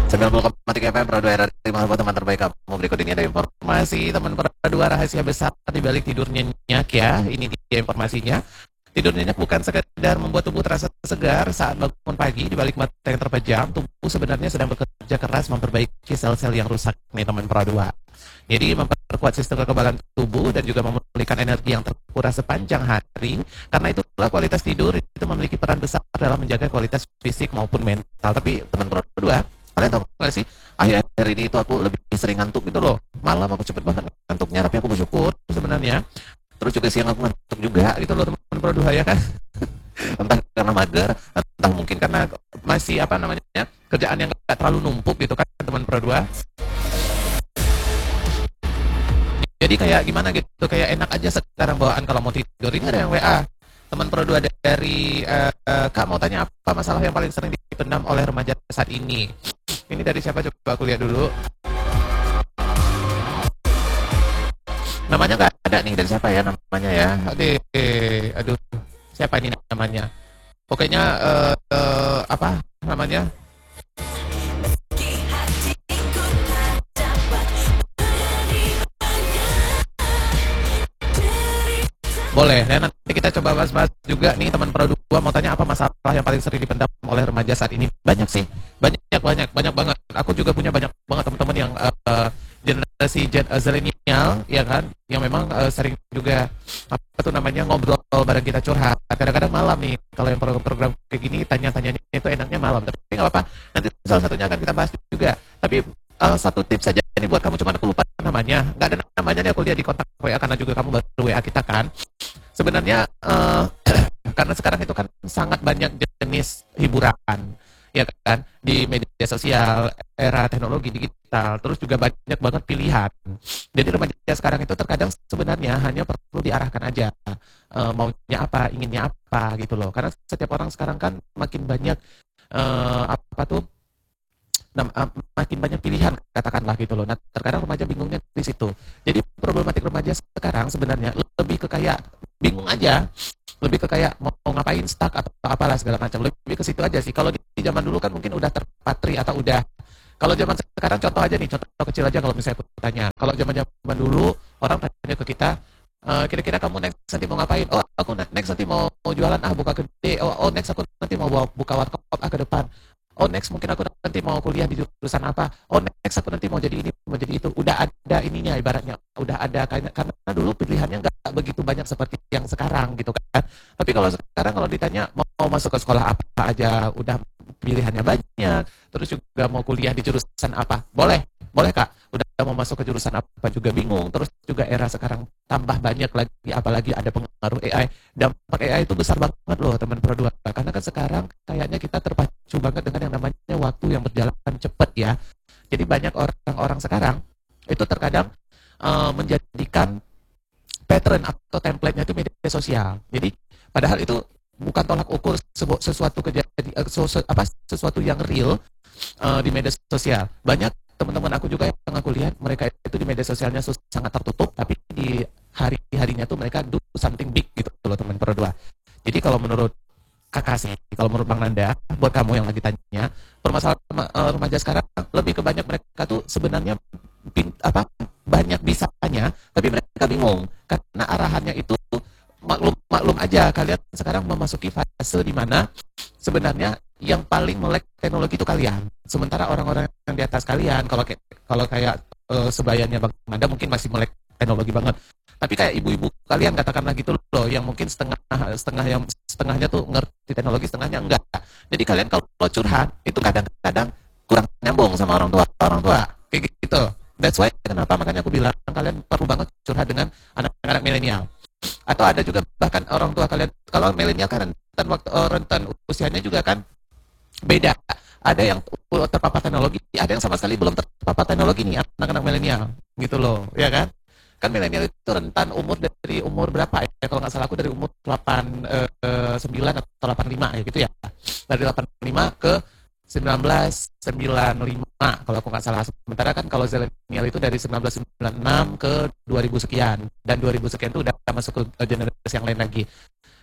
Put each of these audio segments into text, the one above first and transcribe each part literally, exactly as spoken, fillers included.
sembilan puluh koma tiga F M Pro dua R R terima kasih buat teman terbaik kamu. Berikut ini ada informasi teman Pro dua rahasia besar di balik tidur nyenyak ya. Ini dia informasinya. Tidur nyenyak bukan sekedar membuat tubuh terasa segar saat bangun pagi. Di balik mata yang terpejam, tubuh sebenarnya sedang bekerja keras memperbaiki sel-sel yang rusak nih teman Pro dua. Jadi memperkuat sistem kekebalan tubuh dan juga memulihkan energi yang terkuras sepanjang hari. Karena itulah kualitas tidur itu memiliki peran besar dalam menjaga kualitas fisik maupun mental. Tapi teman Pro dua, kalian tahu nggak sih, akhir-akhir ini itu aku lebih sering ngantuk gitu loh. Malam aku cepet banget ngantuknya, tapi aku bersyukur sebenarnya. Terus juga siang aku ngantuk juga gitu loh teman Pro dua ya kan. Entah karena mager, entah mungkin karena masih apa namanya kerjaan yang nggak terlalu numpuk gitu kan teman Pro dua. Jadi kayak gimana gitu, kayak enak aja sekarang bawaan kalau mau tidur. Ini ada yang W A teman Pro dua dari uh, uh, Kak mau tanya apa masalah yang paling sering dipendam oleh remaja saat ini. Ini dari siapa, coba aku lihat dulu. Namanya nggak ada nih, dari siapa ya namanya ya. Aduh, aduh siapa ini namanya. Pokoknya uh, uh, apa namanya. Boleh, nah nanti kita coba bahas-bahas juga nih teman Pro dua mau tanya apa masalah yang paling sering dipendam oleh remaja saat ini. Banyak sih, banyak banyak banyak banget. Aku juga punya banyak banget teman-teman yang uh, generasi Gen uh, zilenial ya kan, yang memang uh, sering juga apa tuh namanya ngobrol bareng kita curhat. Kadang-kadang malam nih kalau yang program-program kayak gini tanya-tanyanya itu enaknya malam. Tapi nggak apa-apa, nanti salah satunya akan kita bahas juga. Tapi uh, satu tips saja ini buat kamu, cuma aku lupa namanya. Nggak ada namanya nih, aku lihat di kontak W A karena juga kamu baru W A kita kan. Sebenarnya uh, karena sekarang itu kan sangat banyak jenis hiburan ya kan di media sosial, era teknologi digital, terus juga banyak banget pilihan. Jadi remaja sekarang itu terkadang sebenarnya hanya perlu diarahkan aja uh, maunya apa, inginnya apa gitu loh. Karena setiap orang sekarang kan makin banyak uh, apa tuh Nah, makin banyak pilihan katakanlah gitu loh. Nah, terkadang remaja bingungnya di situ. Jadi problematik remaja sekarang sebenarnya lebih ke kayak bingung aja, lebih ke kayak mau ngapain, stuck atau apalah segala macam. Lebih ke situ aja sih. Kalau di, di zaman dulu kan mungkin udah terpatri atau udah. Kalau zaman sekarang contoh aja nih, contoh kecil aja kalau misalnya aku tanya. Kalau zaman-zaman dulu orang tanya ke kita, e, kira-kira kamu next nanti mau ngapain? Oh, aku next nanti mau, mau jualan ah buka gede. Oh, oh next aku nanti mau buka warkop ah ke depan. Oh next mungkin aku nanti mau kuliah di jurusan apa. Oh next aku nanti mau jadi ini, mau jadi itu. Udah ada ininya ibaratnya. Udah ada karena, karena dulu pilihannya nggak begitu banyak seperti yang sekarang gitu kan. Tapi kalau sekarang kalau ditanya mau, mau masuk ke sekolah apa aja, udah pilihannya banyak. Terus juga mau kuliah di jurusan apa, boleh, boleh Kak. Udah mau masuk ke jurusan apa juga bingung. Terus juga era sekarang tambah banyak lagi, apalagi ada pengaruh A I. Dampak A I itu besar banget loh teman Pro dua. Karena kan sekarang kayaknya kita terpacu banget dengan yang namanya waktu yang berjalan cepat ya. Jadi banyak orang-orang sekarang itu terkadang uh, menjadikan pattern atau template-nya itu media sosial. Jadi padahal itu bukan tolak ukur sesuatu kejadian apa sesuatu yang real uh, di media sosial. Banyak teman-teman aku juga yang aku lihat mereka itu di media sosialnya sangat tertutup, tapi di hari-harinya tuh mereka do something big gitu loh teman Pro dua. Jadi kalau menurut kakak sih, kalau menurut Bang Nanda, buat kamu yang lagi tanya, permasalahan uh, remaja sekarang lebih ke banyak mereka tuh sebenarnya pin, apa banyak bisanya, tapi mereka bingung karena arahannya itu maklum maklum aja kalian sekarang memasuki fase di mana sebenarnya yang paling melek teknologi itu kalian. Sementara orang-orang yang di atas kalian, kalau kayak kalau kayak uh, sebayanya Bang Nanda mungkin masih melek teknologi banget. Tapi kayak ibu-ibu kalian katakanlah gitu loh, yang mungkin setengah setengah yang setengahnya tuh ngerti teknologi, setengahnya enggak. Jadi kalian kalau curhat itu kadang-kadang kurang nyambung sama orang tua orang tua kayak gitu. That's why kenapa makanya aku bilang kalian perlu banget curhat dengan anak-anak milenial. Atau ada juga bahkan orang tua kalian, kalau milenial kan rentan waktu rentan usianya juga kan beda. Ada yang terpapar teknologi, ada yang sama sekali belum terpapar teknologi nih anak-anak milenial gitu loh, ya kan? Kan milenial itu rentan umur dari umur berapa ya? Kalau nggak salah aku dari umur delapan puluh sembilan atau delapan puluh lima ya gitu ya. Dari delapan puluh lima ke seribu sembilan ratus sembilan puluh lima kalau aku nggak salah. Sementara kan kalau zilenial itu dari seribu sembilan ratus sembilan puluh enam ke dua ribu sekian, dan dua ribu sekian itu udah masuk ke generasi yang lain lagi.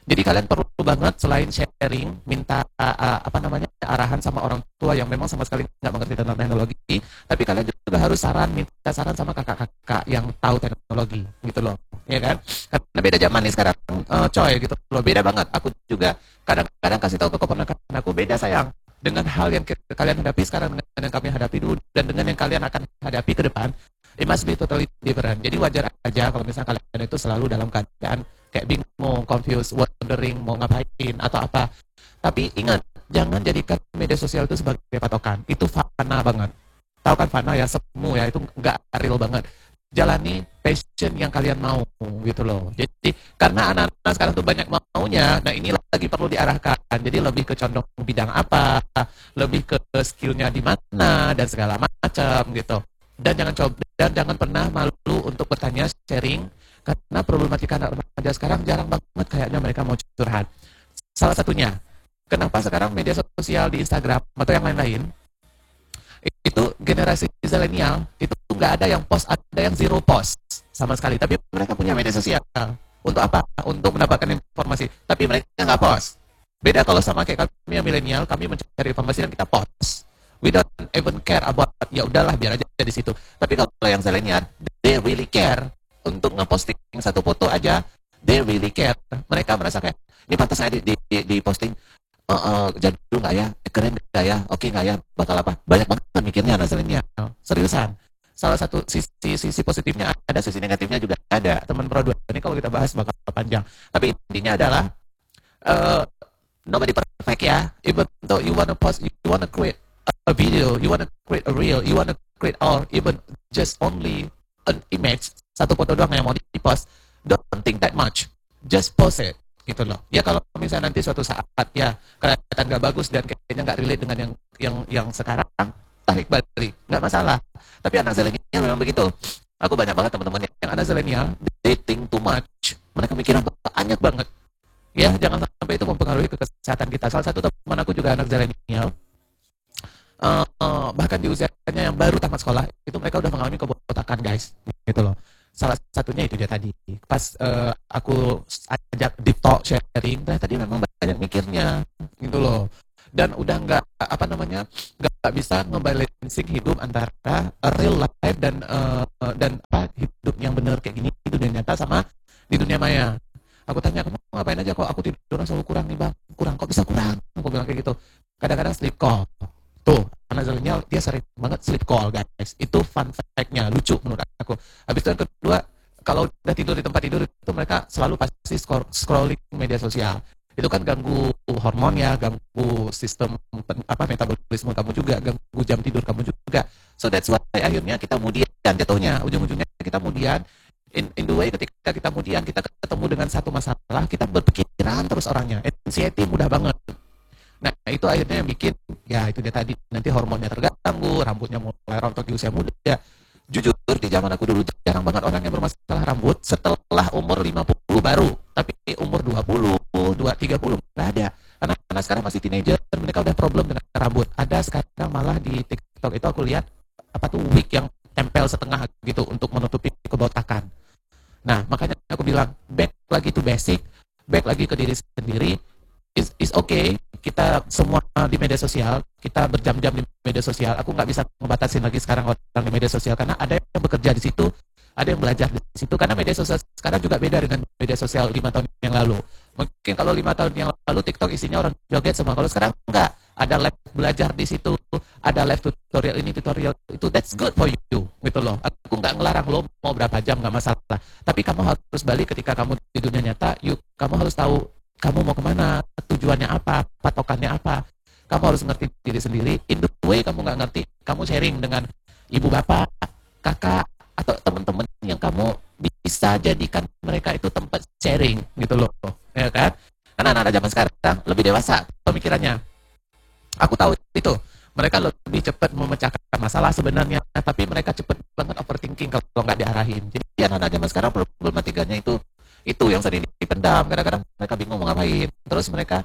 Jadi kalian perlu banget selain sharing, minta uh, apa namanya arahan sama orang tua yang memang sama sekali nggak mengerti tentang teknologi, tapi kalian juga harus saran, minta saran sama kakak-kakak yang tahu teknologi, gitu loh, ya kan? Karena beda zaman nih sekarang, uh, coy, gitu loh, beda banget. Aku juga kadang-kadang kasih tahu ke keponakan aku, beda sayang dengan hal yang ke- kalian hadapi sekarang dengan yang kami hadapi dulu dan dengan yang kalian akan hadapi ke depan. It must be totally different. Jadi wajar aja kalau misalnya kalian itu selalu dalam keadaan kayak bingung, confused, wondering mau ngapain atau apa. Tapi ingat, jangan jadikan media sosial itu sebagai patokan. Itu fana banget. Tahu kan fana ya, semu ya, itu nggak real banget. Jalani passion yang kalian mau gitu loh. Jadi karena anak-anak sekarang tuh banyak maunya, nah ini lagi perlu diarahkan. Jadi lebih ke condong bidang apa, lebih ke skillnya di mana dan segala macam gitu. Dan jangan coba dan jangan pernah malu untuk bertanya, sharing, karena problematika anak remaja sekarang jarang banget kayaknya mereka mau curhat. Salah satunya, kenapa sekarang media sosial di Instagram atau yang lain-lain itu generasi zilenial itu nggak ada yang post, ada yang zero post sama sekali. Tapi mereka punya media sosial untuk apa? Untuk mendapatkan informasi. Tapi mereka nggak post. Beda kalau sama kayak kami yang milenial, kami mencari informasi dan kita post. We don't even care about, ya udahlah biar aja di situ. Tapi kalau yang zilenial, they really care untuk ngeposting satu foto aja. They really care. Mereka merasa kayak ini pantas saya di, di, di, di posting. Uh, uh, jadul nggak ya, keren nggak ya, oke nggak ya, bakal apa, banyak banget mikirnya anak zilenial, seriusan. Salah satu sisi sisi positifnya ada, sisi negatifnya juga ada. Teman Pro dua ini kalau kita bahas bakal panjang. Tapi intinya adalah uh, nobody perfect ya. Even though you wanna post, you wanna create a video, you wanna create a reel, you wanna create or even just only an image, satu foto doang yang mau di-post, don't think that much, just post it. Gitu loh. Ya kalau misalnya nanti suatu saat ya kelihatan nggak bagus dan kayaknya nggak relate dengan yang yang yang sekarang, tarik balik, nggak masalah. Tapi anak zilenial memang begitu. Aku banyak banget teman-teman yang anak zilenial, they think too much. Mereka mikirnya banyak banget. Ya jangan sampai itu mempengaruhi ke kesehatan kita. Salah satu teman aku juga anak zilenial. Uh, uh, bahkan di usianya yang baru tamat sekolah itu mereka udah mengalami kebotakan guys, gitu loh. Salah satunya itu dia tadi. Pas uh, aku ajak deep talk sharing, ternyata dia memang banyak mikirnya, gitu loh. Dan udah nggak apa namanya nggak bisa ngebalancing hidup antara real life dan uh, dan apa hidup yang benar kayak gini di dunia nyata sama di dunia maya. Aku tanya, kamu ngapain aja kok aku tidur selalu kurang nih bang, kurang kok bisa kurang? Aku bilang kayak gitu. Kadang-kadang sleep call. Tuh, anak zilenial dia sering banget sleep call guys. Itu fun fact-nya, lucu menurut aku. Habis itu yang kedua, kalau udah tidur di tempat tidur itu mereka selalu pasti scrolling media sosial. Itu kan ganggu hormon ya, ganggu sistem apa metabolisme kamu juga, ganggu jam tidur kamu juga. So that's why akhirnya kita kemudian jatuhnya, ujung-ujungnya kita kemudian in, in the way ketika kita kemudian kita ketemu dengan satu masalah, kita berpikiran terus orangnya. Anxiety mudah banget. Nah itu akhirnya yang bikin ya itu dia tadi, nanti hormonnya terganggu, rambutnya mulai rontok di usia muda. Jujur di zaman aku dulu jarang banget orang yang bermasalah rambut setelah umur lima puluh baru, tapi umur dua puluh, tiga puluh nggak ada. Anak-anak sekarang masih teenager dan mereka udah problem dengan rambut. Ada sekarang malah di TikTok itu aku lihat apa tuh wig yang tempel setengah gitu untuk menutupi kebotakan. Nah makanya aku bilang back lagi to basic, back lagi ke diri sendiri. Is, is okay, kita semua di media sosial, kita berjam-jam di media sosial. Aku nggak bisa ngebatasin lagi sekarang orang di media sosial karena ada yang bekerja di situ, ada yang belajar di situ. Karena media sosial sekarang juga beda dengan media sosial lima tahun yang lalu. Mungkin kalau lima tahun yang lalu TikTok isinya orang joget semua, kalau sekarang enggak. Ada live belajar di situ, ada live tutorial ini tutorial itu. That's good for you, gitu loh. Aku nggak ngelarang lo mau berapa jam nggak masalah. Tapi kamu harus balik ketika kamu di dunia nyata. Yuk, kamu harus tahu kamu mau kemana, tujuannya apa, patokannya apa. Kamu harus ngerti diri sendiri. In the way kamu nggak ngerti, kamu sharing dengan ibu bapak, kakak, atau teman-teman yang kamu bisa jadikan mereka itu tempat sharing, gitu loh, ya kan? Karena anak-anak zaman sekarang lebih dewasa pemikirannya. Aku tahu itu. Mereka lebih cepat memecahkan masalah sebenarnya, tapi mereka cepat banget overthinking kalau nggak diarahin. Jadi anak-anak zaman sekarang problematikanya itu itu yang sering dipendam. Kadang-kadang mereka bingung mau ngapain, terus mereka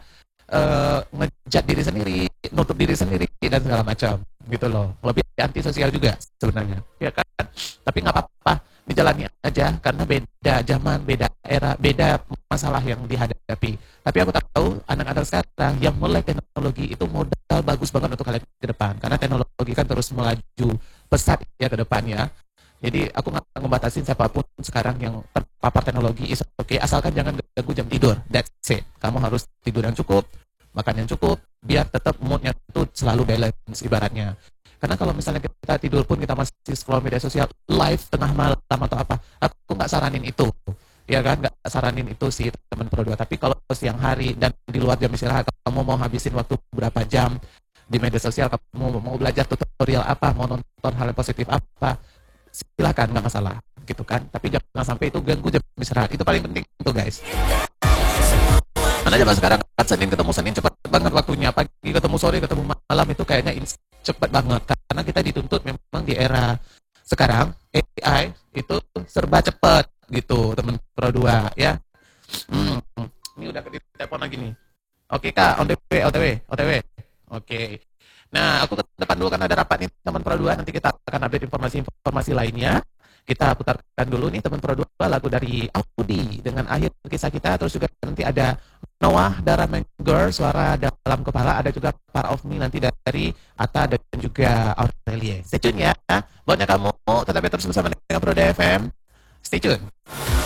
uh, ngejat diri sendiri, nutup diri sendiri dan segala macam, gitu loh. Lebih anti sosial juga sebenarnya, ya kan? Tapi nggak apa-apa, dijalani aja karena beda zaman, beda era, beda masalah yang dihadapi. Tapi aku tahu anak-anak sekarang yang melek teknologi itu modal bagus banget untuk kalian ke depan karena teknologi kan terus melaju pesat ya ke depannya. Jadi aku nggak ngebatasin siapapun sekarang yang terpapar teknologi is oke okay, asalkan jangan ganggu jam tidur. That's it. Kamu harus tidur yang cukup, makan yang cukup, biar tetap moodnya itu selalu balance ibaratnya. Karena kalau misalnya kita tidur pun kita masih scroll media sosial live tengah malam atau apa, aku nggak saranin itu. Ya kan, nggak saranin itu sih teman Pro dua. Tapi kalau siang hari dan di luar jam istirahat, kamu mau habisin waktu berapa jam di media sosial, kamu mau belajar tutorial apa, mau nonton hal yang positif apa, silakan nggak masalah gitu kan. Tapi jangan sampai itu ganggu jam istirahat. Itu paling penting tuh guys. Karena zaman sekarang kan Senin ketemu Senin cepat banget waktunya, pagi ketemu sore ketemu malam itu kayaknya cepat banget karena kita dituntut memang di era sekarang A I itu serba cepat gitu teman Pro dua ya. Hmm, ini udah ke telepon lagi nih. Oke Kak, on the way, on the way, on the way. Oke. Nah, aku ke depan dulu karena ada rapat nih teman Pro dua, nanti kita akan update informasi-informasi lainnya. Kita putarkan dulu nih teman Pro dua lagu dari Audi dengan akhir kisah kita, terus juga nanti ada Noah Dara Menger suara dalam kepala, ada juga Part of Me nanti dari Atta dan juga Aurelie. Stay tune ya. Buatnya kamu tetap terus bersama dengan Pro D F M. Stay tune.